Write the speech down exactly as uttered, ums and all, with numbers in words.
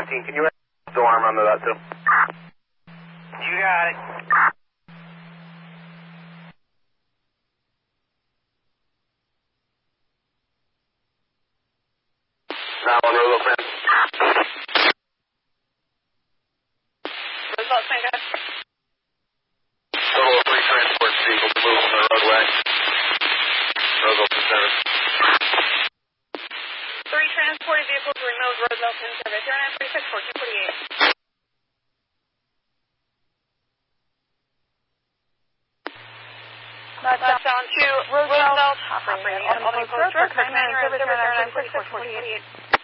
nineteen, can you add the alarm onto that too? You got it. nine one Roosevelt, man. Roosevelt, same guy. Total of three transport vehicles to move on the roadway. Roosevelt ten seven. Three transported vehicles removed, Roosevelt ten seven. zero nine three six, fourteen forty-eight. That's down to Roosevelt, operating on the post road, recommending service zero nine three six, fourteen forty-eight.